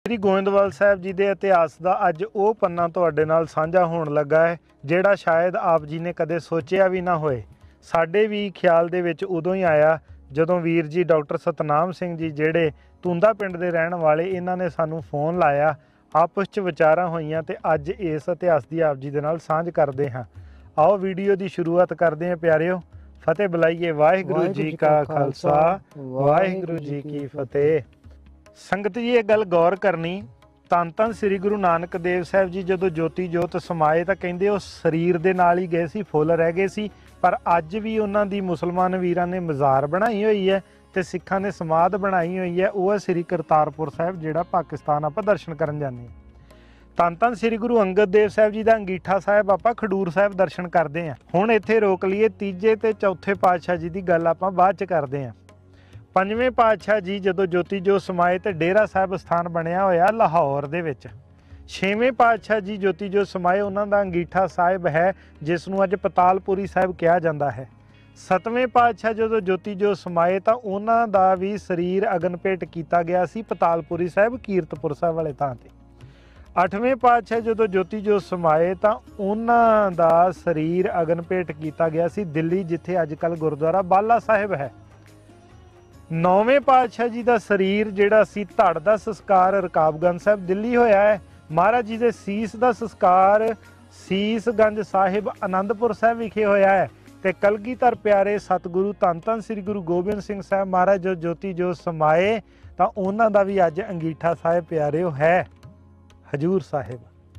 श्री गोविंदवाल साहब जी के इतिहास का अज वो पन्ना तुहाडे नाल साझा होण लगा है जिहड़ा शायद आप जी ने कदे सोचिया भी ना होए। साडे भी ख्याल दे विच उदों ही आया जदों वीर जी डॉक्टर सतनाम सिंह जी जिहड़े तुंदा पिंड दे रहण वाले इन्हां ने सानूं फोन लाया, आपस च विचारां होईयां ते अज इस इतिहास की आप जी दे नाल सांझ करदे हां। आओ वीडियो की शुरुआत करते हैं प्यारिओ। फतेह बुलाइए वाहिगुरू जी का खालसा वाहिगुरू जी की फतेह। संगत जी एक गल गौर करनी, धन धन श्री गुरु नानक देव साहब जी जदों ज्योति जोत समाए तो कहिंदे वो शरीर दे नाल ही गए सी, फुੱਲ रह गए सी। पर अज भी उन्हां दी मुसलमान वीरां ने मज़ार बनाई हुई है ते सिखां ने समाध बनाई हुई है। वो है श्री करतारपुर साहब जिहड़ा पाकिस्तान आपां दर्शन करन जाने। धन धन श्री गुरु अंगद देव साहब जी का अंगीठा साहब आपां खडूर साहब दर्शन करते हैं। हुण इत्थे रोक लईए, तीजे ते चौथे पातशाह जी की गल आपां बाद च करते हैं। पंजवें पातशाह जी जदों ज्योति जो समाए तो डेरा साहब स्थान बनया होया लाहौर दे विच। छेवें पातशाह जी ज्योति जो समाए उन्हां दा अंगीठा साहिब है जिसनूं अज पतालपुरी साहिब कहा जाता है। सतवें पातशाह जदों ज्योति जो समाए तो उन्हां दा भी शरीर अगन भेट किया गया सी पतालपुरी साहिब कीरतपुर साहिब वाले थां ते। अठवें पातशाह जदों ज्योति जो समाए तो उन्हां दा शरीर अगन भेट किया गया सी दिल्ली जिथे अजकल गुरुद्वारा बाला साहिब है। नौवें पातशाह जी का शरीर जिहड़ा सी धड़ का संस्कार रकाबगंज साहिब दिल्ली होया है। महाराज जी के सीस का संस्कार सीसगंज साहिब आनंदपुर साहिब विखे होया है। ते कलगीधर प्यारे सतगुरु धन धन श्री गुरु गोबिंद सिंह साहब महाराज जो ज्योति जो समाए तो उन्हां दा भी अज अंगीठा साहिब प्यारे है हजूर साहिब।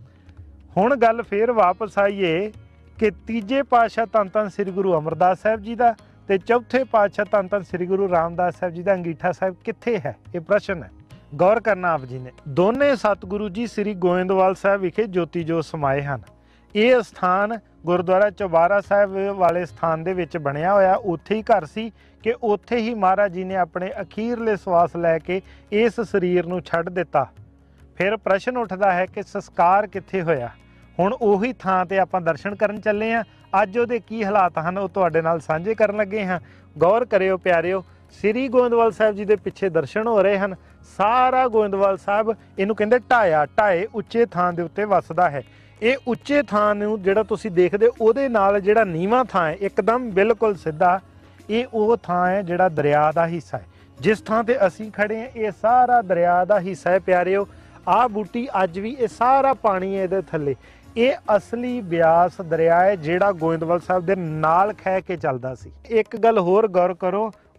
हुण गल फिर वापस आईए कि तीजे पातशाह धन धन श्री गुरु अमरदास साहिब जी का ते चौथे पातशाह धन धन श्री गुरु रामदास साहब जी का अंगीठा साहिब कित्थे है, ये प्रश्न है। गौर करना आप जी ने। दोने सतगुरु जी श्री गोविंदवाल साहब विखे ज्योति जो समाए हैं। ये स्थान गुरुद्वारा चौबारा साहब वाले स्थान दे विच बनया होया, उत्थे ही घर सी कि उत्थे ही महाराज जी ने अपने अखीरले सवास लैके इस शरीर नूं छड्ड दिता। फिर प्रश्न उठदा है कि संस्कार कित्थे होया। हुण उही थां ते आपां दर्शन करन चले हैं। अज उहदे की हालात हैं वो तुहाडे नाल सांझे करन लगे हैं। गौर करियो प्यारिओ, श्री गोविंदवाल साहब जी दे पिछे दर्शन हो रहे हैं। सारा गोविंदवाल साहब इहनूं कहंदे ढाया ढाए उच्चे थां दे उत्ते वसदा है। ये उच्चे थां नूं जिहड़ा तुसीं देखदे उहदे नाल जिहड़ा नीवां थां है एकदम बिल्कुल सीधा, ये वो थां है जिहड़ा दरिया दा हिस्सा है। जिस थां ते असीं खड़े हैं ये सारा दरिया दा हिस्सा है प्यारिओ। आ बूटी अज भी ये सारा पानी है इहदे थल्ले। ये असली ब्यास दरिया है जिहड़ा गोविंदवाल साहब दे नाल खह के चलदा सी। एक गल होर गौर करो,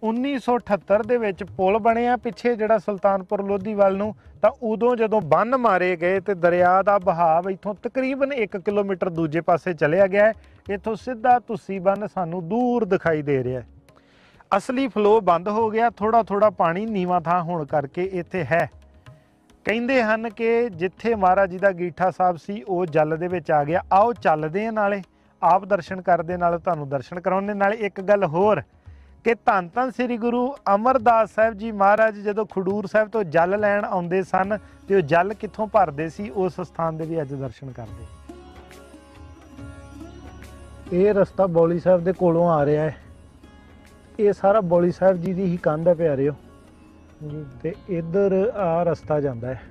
1978 दे विच पुल बनिया पिछे जिहड़ा सुल्तानपुर लोधी वाल नूं, तां उदों जदों बंन मारे गए तो दरिया का बहाव इत्थों तकरीबन 1 किलोमीटर दूजे पासे चलिया गया है। इत्थों सीधा तुस्सी बंन सानूं दूर दिखाई दे रहा है। असली फ्लो बंद हो गया, थोड़ा थोड़ा पानी नीवां थां होण करके इत्थे है। ਕਹਿੰਦੇ ਹਨ कि जिथे महाराज जी का अंगीठा साहब सी वो जल दे विच आ गया। आओ चलदे हैं, नाले आप दर्शन करदे, नाले तुहानूं दर्शन कराउने। नाले एक गल होर कि धन धन श्री गुरु अमरदास साहब जी महाराज जदों खडूर साहब तो जल लैण आउंदे सन ते वो जल कित्थों भरदे सी, उस स्थान दे भी अज दर्शन करदे। ये रस्ता बौली साहब दे कोलों आ रहा है। ये सारा बौली साहब जी की ही कंध है प्यारिओ जी, ते इधर आ रस्ता जाता है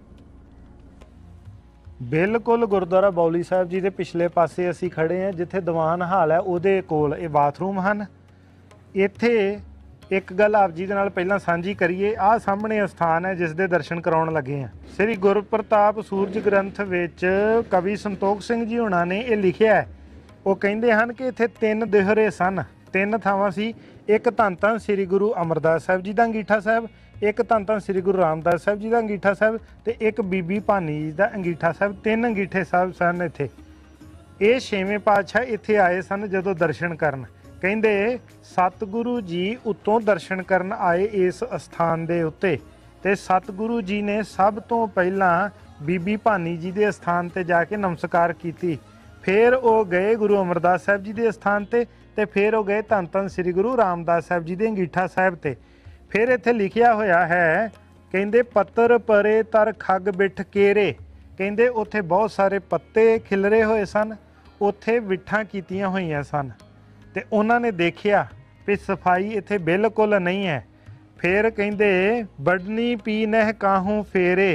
बिल्कुल गुरुद्वारा बौली साहब जी के पिछले पासे असी खड़े हैं। जिथे दीवान हाल है उहदे कोल ये बाथरूम हैं। इत्थे एक गल आप जी दे नाल पहलां सांझी करिए। आ सामने स्थान है जिस दे दर्शन कराउण लगे हैं। श्री गुरप्रताप सूरज ग्रंथ विच कवि संतोख सिंह जी हुणां ने ये लिखिया है। वो कहिंदे हन कि इत्थे 3 देहरे सन, 3 थावां सी। एक धन धन श्री गुरु अमरदास साहब जी का अंगीठा साहब, एक धन धन श्री गुरु रामदास साहब जी का अंगीठा साहब, तो एक बीबी भानी जी का अंगीठा साहब। 3 अंगीठे साहब सन इत्थे। ये 6वें पातशाह इत्थे आए सन जदों दर्शन करन। कहिंदे सतगुरु जी उत्तों दर्शन करन आए इस स्थान दे उत्ते, ते सतगुरु जी ने सब तो पहलां बीबी भानी जी के स्थान ते जाके नमस्कार कीती। फिर वो गए गुरु अमरदास साहब जी के स्थान ते फिर वो गए धन धन श्री गुरु रामदास साहब जी के अंगीठा साहब ते। फिर इत्थे लिखिया होया है कहिंदे पत्तर परे तर खग बिठ केरे। कहिंदे उत्थे बहुत सारे पत्ते खिलरे हुए सन, उत्थे विठा कीतियां होईयां सन। ते उन्हां ने देखिया भी सफाई इत्थे बिल्कुल नहीं है। फिर कहिंदे बड़नी पी नह काहूं फेरे।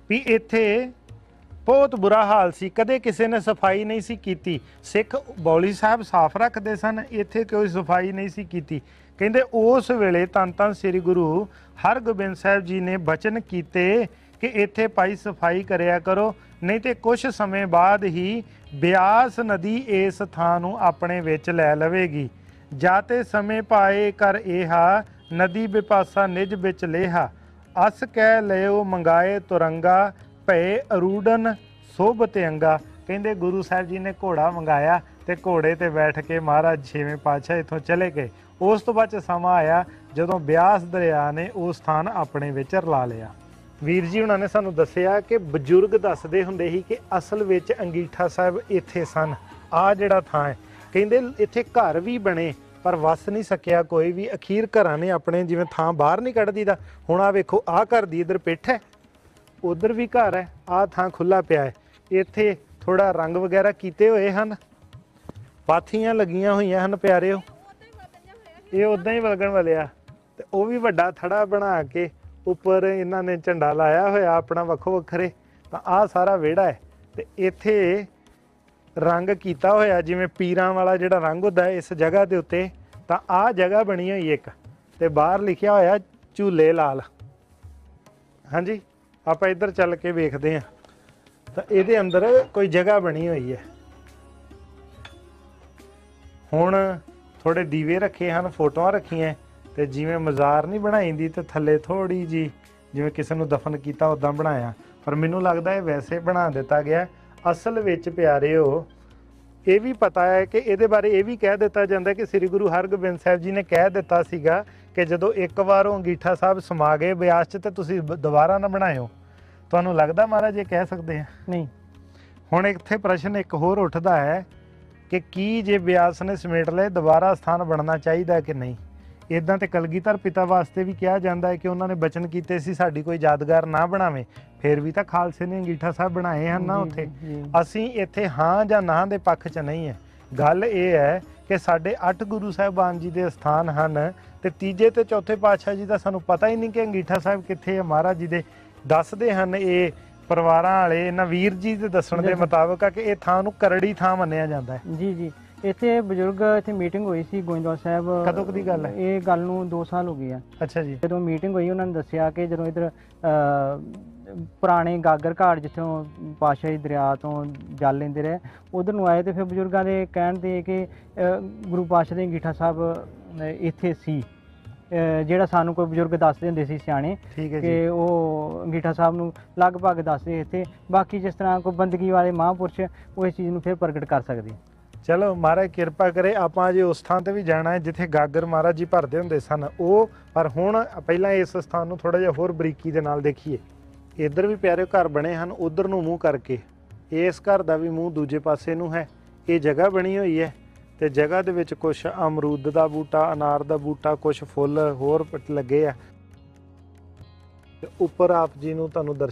ਵੀ ਇੱਥੇ ਬਹੁਤ ਬੁਰਾ ਹਾਲ ਸੀ, ਕਦੇ ਕਿਸੇ ਨੇ ਸਫਾਈ ਨਹੀਂ ਸੀ ਕੀਤੀ। ਸਿੱਖ ਬੌਲੀ ਸਾਹਿਬ ਸਾਫ਼ ਰੱਖਦੇ ਸਨ, ਇੱਥੇ ਕੋਈ ਸਫਾਈ ਨਹੀਂ ਸੀ ਕੀਤੀ। ਕਹਿੰਦੇ ਉਸ ਵੇਲੇ ਧੰਨ ਧੰਨ ਸ੍ਰੀ ਗੁਰੂ ਹਰਗੋਬਿੰਦ ਸਾਹਿਬ ਜੀ ਨੇ ਬਚਨ ਕੀਤੇ ਕਿ ਇੱਥੇ ਭਾਈ ਸਫਾਈ ਕਰਿਆ ਕਰੋ, ਨਹੀਂ ਤੇ ਕੁਝ ਸਮੇਂ ਬਾਅਦ ਹੀ ਬਿਆਸ ਨਦੀ ਇਸ ਥਾਂ ਨੂੰ ਆਪਣੇ ਵਿੱਚ ਲੈ ਲਵੇਗੀ। ਜਾਤੇ ਸਮੇਂ ਪਾਏ ਕਰ ਇਹਾ, ਨਦੀ ਬਿਪਾਸਾ ਨਿਜ ਵਿੱਚ ਲੇਹਾ। ਅਸ ਕਹਿ ਲਿਓ ਮੰਗਾਏ ਤੁਰੰਗਾ, ਭਏ ਅਰੂਡਨ ਸੋਭਤ ਅੰਗਾ। ਕਹਿੰਦੇ ਗੁਰੂ ਸਾਹਿਬ ਜੀ ਨੇ ਘੋੜਾ ਮੰਗਾਇਆ ਤੇ ਘੋੜੇ ਤੇ ਬੈਠ ਕੇ ਮਹਾਰਾਜ ਛੇਵੇਂ ਪਾਤਸ਼ਾਹ ਇੱਥੋਂ ਚਲੇ ਗਏ। ਉਸ ਤੋਂ ਬਾਅਦ ਸਮਾਂ ਆਇਆ ਜਦੋਂ ਬਿਆਸ ਦਰਿਆ ਨੇ ਉਹ ਸਥਾਨ ਆਪਣੇ ਵਿੱਚ ਰਲਾ ਲਿਆ। ਵੀਰ ਜੀ ਉਹਨਾਂ ਨੇ ਸਾਨੂੰ ਦੱਸਿਆ ਕਿ ਬਜ਼ੁਰਗ ਦੱਸਦੇ ਹੁੰਦੇ ਸੀ ਕਿ ਅਸਲ ਵਿੱਚ ਅੰਗੀਠਾ ਸਾਹਿਬ ਇੱਥੇ ਸਨ। ਆਹ ਜਿਹੜਾ ਥਾਂ ਹੈ, ਕਹਿੰਦੇ ਇੱਥੇ ਘਰ ਵੀ ਬਣੇ ਪਰ ਵਸ ਨਹੀਂ ਸਕਿਆ ਕੋਈ ਵੀ। ਅਖੀਰ ਘਰਾਂ ਨੇ ਆਪਣੇ ਜਿਵੇਂ ਥਾਂ ਬਾਹਰ ਨਹੀਂ ਕੱਢ ਦੀਦਾ, ਹੁਣ ਆਹ ਵੇਖੋ ਆਹ ਘਰ ਦੀ ਇੱਧਰ ਪਿੱਠ ਹੈ, ਉਧਰ ਵੀ ਘਰ ਹੈ, ਆਹ ਥਾਂ ਖੁੱਲਾ ਪਿਆ ਹੈ। ਇੱਥੇ ਥੋੜਾ ਰੰਗ ਵਗੈਰਾ ਕੀਤੇ ਹੋਏ ਹਨ, ਪਾਥੀਆਂ ਲੱਗੀਆਂ ਹੋਈਆਂ ਹਨ ਪਿਆਰਿਓ। ਇਹ ਉਦਾਂ ਹੀ ਵਲਗਣ ਵਾਲੇ ਆ, ਤੇ ਉਹ ਵੀ ਵੱਡਾ ਥੜਾ ਬਣਾ ਕੇ ਉੱਪਰ ਇਹਨਾਂ ਨੇ ਝੰਡਾ ਲਾਇਆ ਹੋਇਆ ਆਪਣਾ ਵੱਖੋ ਵੱਖਰੇ। ਤਾਂ ਆਹ ਸਾਰਾ ਵਿਹੜਾ ਹੈ ਤੇ ਇੱਥੇ ਰੰਗ ਕੀਤਾ ਹੋਇਆ ਜਿਵੇਂ ਪੀਰਾਂ ਵਾਲਾ ਜਿਹੜਾ ਰੰਗ ਹੁੰਦਾ ਹੈ ਇਸ ਜਗ੍ਹਾ ਦੇ ਉੱਤੇ। ਤਾਂ ਆਹ ਜਗ੍ਹਾ ਬਣੀ ਹੋਈ ਇੱਕ, ਤੇ ਬਾਹਰ ਲਿਖਿਆ ਹੋਇਆ ਝੂਲੇ ਲਾਲ। ਹਾਂਜੀ, ਆਪਾਂ ਇੱਧਰ ਚੱਲ ਕੇ ਵੇਖਦੇ ਹਾਂ। ਤਾਂ ਇਹਦੇ ਅੰਦਰ ਕੋਈ ਜਗ੍ਹਾ ਬਣੀ ਹੋਈ ਹੈ। ਹੁਣ ਥੋੜੇ ਦੀਵੇ ਰੱਖੇ ਹਨ, ਫੋਟੋਆਂ ਰੱਖੀਆਂ, ਤੇ ਜਿਵੇਂ ਮਜ਼ਾਰ ਨਹੀਂ ਬਣਾਈ ਦੀ ਤੇ ਥੱਲੇ ਥੋੜੀ ਜੀ ਜਿਵੇਂ ਕਿਸੇ ਨੂੰ ਦਫਨ ਕੀਤਾ ਉਦਾਂ ਬਣਾਇਆ, ਪਰ ਮੈਨੂੰ ਲੱਗਦਾ ਇਹ ਵੈਸੇ ਬਣਾ ਦਿੱਤਾ ਗਿਆ। ਅਸਲ ਵਿੱਚ ਪਿਆਰਿਓ ਇਹ ਵੀ ਪਤਾ ਹੈ ਕਿ ਇਹਦੇ ਬਾਰੇ ਇਹ ਵੀ ਕਹਿ ਦਿੱਤਾ ਜਾਂਦਾ ਕਿ ਸ੍ਰੀ ਗੁਰੂ ਹਰਗੋਬਿੰਦ ਸਾਹਿਬ ਜੀ ਨੇ ਕਹਿ ਦਿੱਤਾ ਸੀਗਾ ਕਿ ਜਦੋਂ ਇੱਕ ਵਾਰ ਉਹ ਅੰਗੀਠਾ ਸਾਹਿਬ ਸਮਾ ਗਏ ਬਿਆਸ 'ਚ ਤੇ ਤੁਸੀਂ ਦੁਬਾਰਾ ਨਾ ਬਣਾਇਓ। ਤੁਹਾਨੂੰ ਲੱਗਦਾ ਮਹਾਰਾਜ ਇਹ ਕਹਿ ਸਕਦੇ ਆ? ਨਹੀਂ। ਹੁਣ ਇੱਥੇ ਪ੍ਰਸ਼ਨ ਇੱਕ ਹੋਰ ਉੱਠਦਾ ਹੈ ਕਿ ਕੀ ਜੇ ਬਿਆਸ ਨੇ ਸਮੇਟ ਲਏ ਦੁਬਾਰਾ ਸਥਾਨ ਬਣਨਾ ਚਾਹੀਦਾ ਕਿ ਨਹੀਂ? ਇੱਦਾਂ ਤੇ ਕਲਗੀਧਰ ਪਿਤਾ ਵਾਸਤੇ ਵੀ ਕਿਹਾ ਜਾਂਦਾ ਹੈ ਕਿ ਉਹਨਾਂ ਨੇ ਬਚਨ ਕੀਤੇ ਸੀ ਸਾਡੀ ਕੋਈ ਯਾਦਗਾਰ ਨਾ ਬਣਾਵੇ, ਫਿਰ ਵੀ ਤਾਂ ਖਾਲਸੇ ਨੇ ਅੰਗੀਠਾ ਸਾਹਿਬ ਬਣਾਏ ਹਨ ਨਾ ਉੱਥੇ। ਅਸੀਂ ਇੱਥੇ ਹਾਂ ਜਾਂ ਨਾ ਦੇ ਪੱਖ 'ਚ ਨਹੀਂ ਹੈ। ਗੱਲ ਇਹ ਹੈ ਕਿ ਸਾਡੇ 8 ਗੁਰੂ ਸਾਹਿਬਾਨ ਜੀ ਦੇ ਸਥਾਨ ਹਨ ਤੇ ਤੀਜੇ ਤੇ ਚੌਥੇ ਪਾਤਸ਼ਾਹ ਜੀ ਦਾ ਸਾਨੂੰ ਪਤਾ ਹੀ ਨਹੀਂ ਕਿ ਅੰਗੀਠਾ ਸਾਹਿਬ ਕਿੱਥੇ ਹੈ। ਮਹਾਰਾਜ ਜੀ ਦੇ ਦੱਸਦੇ ਹਨ ਇਹ ਪਰਿਵਾਰਾਂ ਵਾਲੇ, ਇਹਨਾਂ ਵੀਰ ਜੀ ਦੇ ਦੱਸਣ ਦੇ ਮੁਤਾਬਕ ਆ ਕਿ ਇਹ ਥਾਂ ਨੂੰ ਕਰੜੀ ਥਾਂ ਮੰਨਿਆ ਜਾਂਦਾ ਹੈ। ਜੀ ਜੀ, ਇੱਥੇ ਬਜ਼ੁਰਗ ਇੱਥੇ ਮੀਟਿੰਗ ਹੋਈ ਸੀ ਗੋਇੰਦਵਾਲ ਸਾਹਿਬ। ਕਦੋਂ ਦੀ ਗੱਲ ਹੈ? ਇਹ ਗੱਲ ਨੂੰ 2 ਸਾਲ ਹੋ ਗਏ ਆ। ਅੱਛਾ ਜੀ। ਜਦੋਂ ਮੀਟਿੰਗ ਹੋਈ ਉਹਨਾਂ ਨੇ ਦੱਸਿਆ ਕਿ ਜਦੋਂ ਇੱਧਰ ਪੁਰਾਣੇ ਗਾਗਰ ਘਾਟ ਜਿੱਥੋਂ ਪਾਤਸ਼ਾਹੀ ਦਰਿਆ ਤੋਂ ਜਲ ਲੈਂਦੇ ਰਹੇ ਉਧਰ ਨੂੰ ਆਏ, ਤੇ ਫਿਰ ਬਜ਼ੁਰਗਾਂ ਦੇ ਕਹਿਣ ਤੇ ਕਿ ਗੁਰੂ ਪਾਤਸ਼ਾਹ ਦੇ ਅੰਗੀਠਾ ਸਾਹਿਬ ਇੱਥੇ ਸੀ। ਜਿਹੜਾ ਸਾਨੂੰ ਕੋਈ ਬਜ਼ੁਰਗ ਦੱਸਦੇ ਹੁੰਦੇ ਸੀ ਸਿਆਣੇ ਕਿ ਉਹ ਅੰਗੀਠਾ ਸਾਹਿਬ ਨੂੰ ਲਗਭਗ ਦੱਸਦੇ ਇੱਥੇ। ਬਾਕੀ ਜਿਸ ਤਰ੍ਹਾਂ ਕੋਈ ਬੰਦਗੀ ਵਾਲੇ ਮਹਾਂਪੁਰਸ਼ ਉਹ ਇਸ ਚੀਜ਼ ਨੂੰ ਫਿਰ ਪ੍ਰਗਟ ਕਰ ਸਕਦੇ। ਚਲੋ ਮਹਾਰਾਜ ਕਿਰਪਾ ਕਰੇ। ਆਪਾਂ ਅਜੇ ਉਸ ਥਾਂ ਤੇ ਵੀ ਜਾਣਾ ਹੈ ਜਿੱਥੇ ਗਾਗਰ ਮਹਾਰਾਜ ਜੀ ਭਰਦੇ ਹੁੰਦੇ ਸਨ ਉਹ, ਪਰ ਹੁਣ ਪਹਿਲਾਂ ਇਸ ਸਥਾਨ ਨੂੰ ਥੋੜਾ ਜਿਹਾ ਹੋਰ ਬਰੀਕੀ ਦੇ ਨਾਲ ਦੇਖੀਏ। ਇੱਧਰ ਵੀ ਪਿਆਰੇ ਘਰ ਬਣੇ ਹਨ, ਉਧਰ ਨੂੰ ਮੂੰਹ ਕਰਕੇ। ਇਸ ਘਰ ਦਾ ਵੀ ਮੂੰਹ ਦੂਜੇ ਪਾਸੇ ਨੂੰ ਹੈ। ਇਹ ਜਗ੍ਹਾ ਬਣੀ ਹੋਈ ਹੈ ਤੇ ਜਗ੍ਹਾ ਦੇ ਵਿੱਚ ਕੁਛ ਅਮਰੂਦ ਦਾ ਬੂਟਾ, ਅਨਾਰ ਦਾ ਬੂਟਾ, ਕੁਛ ਫੁੱਲ ਹੋਰ ਲੱਗੇ ਆ। ਉੱਪਰ ਆਪ ਜੀ ਨੂੰ ਤੁਹਾਨੂੰ